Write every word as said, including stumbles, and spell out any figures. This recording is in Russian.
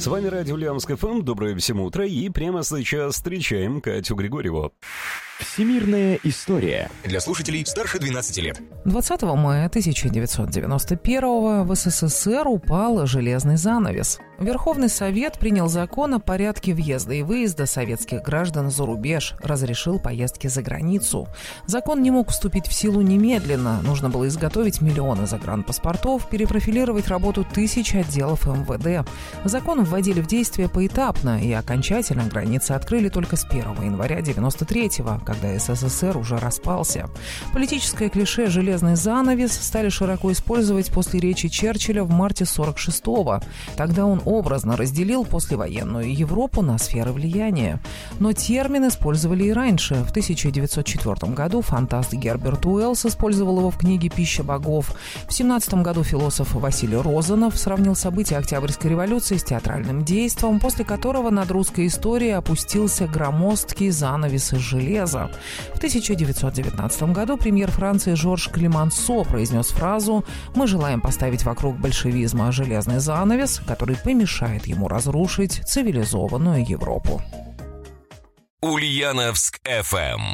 С вами радио Ульяновск эф эм. Доброе всем утро. И прямо сейчас встречаем Катю Григорьеву. Всемирная история. Для слушателей старше двенадцати лет. двадцатого мая тысяча девятьсот девяносто первого в эс эс эс эр упал железный занавес. Верховный Совет принял закон о порядке въезда и выезда советских граждан за рубеж, разрешил поездки за границу. Закон не мог вступить в силу немедленно. Нужно было изготовить миллионы загранпаспортов, перепрофилировать работу тысяч отделов эм вэ дэ. Закон вводили в действие поэтапно, и окончательно границы открыли только с первого января девяносто третьего, когда эс эс эс эр уже распался. Политическое клише «железный занавес» стали широко использовать после речи Черчилля в марте сорок шестого. Тогда он образно разделил послевоенную Европу на сферы влияния. Но термин использовали и раньше. В тысяча девятьсот четвёртом году фантаст Герберт Уэллс использовал его в книге «Пища богов». В семнадцатом году философ Василий Розанов сравнил события Октябрьской революции с театральным действом, после которого над русской историей опустился громоздкий занавес из железа. В тысяча девятьсот девятнадцатом году премьер Франции Жорж Клемансо произнес фразу «Мы желаем поставить вокруг большевизма железный занавес, который помешает ему разрушить цивилизованную Европу». Ульяновск эф эм.